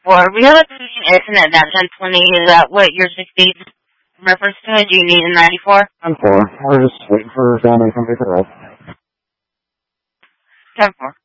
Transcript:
Or rehabilitation isn't at that 1020. Is that what your 60 refers to? Do you need a 94? 10-4. We're just waiting for family to come pick her up. 10-4.